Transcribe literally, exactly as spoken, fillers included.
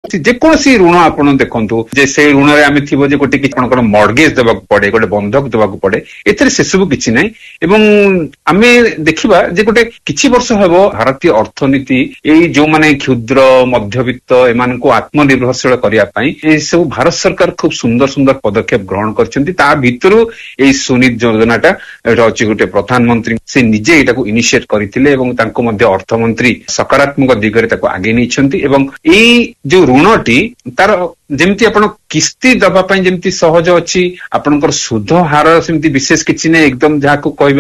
ଯେକୌଣସି ଋଣ ଆପଣ ଦେଖନ୍ତୁ ଯେ ସେ ଋଣରେ ଆମେ ଥିବ ଯେ ଗୋଟେ କିଛି ଆପଣଙ୍କର ମର୍ଗେଜ ଦେବାକୁ ପଡେ, ଗୋଟେ ବନ୍ଧକ ଦେବାକୁ ପଡେ, ଏଥିରେ ସେସବୁ କିଛି ନାହିଁ। ଏବଂ ଆମେ ଦେଖିବା ଯେ ଗୋଟେ କିଛି ବର୍ଷ ହେବ ଭାରତୀୟ ଅର୍ଥନୀତି ଏଇ ଯୋଉମାନେ କ୍ଷୁଦ୍ର ମଧ୍ୟବିତ୍ତ ଏମାନଙ୍କୁ ଆତ୍ମନିର୍ଭରଶୀଳ କରିବା ପାଇଁ ଏ ସବୁ ଭାରତ ସରକାର ଖୁବ ସୁନ୍ଦର ସୁନ୍ଦର ପଦକ୍ଷେପ ଗ୍ରହଣ କରିଛନ୍ତି। ତା ଭିତରୁ ଏଇ ସୁନିଧି ଯୋଜନାଟା ଏଇଟା ଅଛି ଗୋଟେ ପ୍ରଧାନମନ୍ତ୍ରୀ ସେ ନିଜେ ଏଇଟାକୁ ଇନିସିଏଟ କରିଥିଲେ ଏବଂ ତାଙ୍କୁ ମଧ୍ୟ ଅର୍ଥମନ୍ତ୍ରୀ ସକାରାତ୍ମକ ଦିଗରେ ତାକୁ ଆଗେଇ ନେଇଛନ୍ତି। ଏବଂ ଏଇ ଯୋଉ ଋଣଟି ତାର ଯେମିତି ଆପଣ କିସ୍ତି ଦବା ପାଇଁ ଯେମିତି ସହଜ ଅଛି, ଆପଣଙ୍କର ସୁଧ ହାର ସେମିତି ବିଶେଷ କିଛି ନାହିଁ, ଏକଦମ ଯାହାକୁ କହିବା